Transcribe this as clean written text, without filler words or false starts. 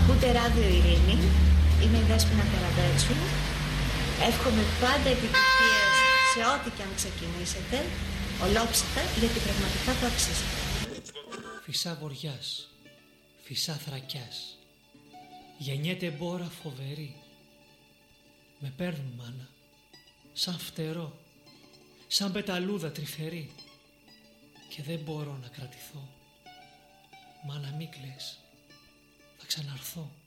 Ακούτε Ράδιο Ειρήνη, είμαι η Δέσποινα Καραμπέτσου. Εύχομαι πάντα επιτυχίες σε ό,τι και αν ξεκινήσετε, ολόψυχα, γιατί πραγματικά το αξίζετε. Φυσά βοριάς, φυσά θρακιάς, γεννιέται μπόρα φοβερή. Με παίρνουν μάνα, σαν φτερό, σαν πεταλούδα τρυφερή, και δεν μπορώ να κρατηθώ. Μάνα μη κλαις, θα ξαναρθώ.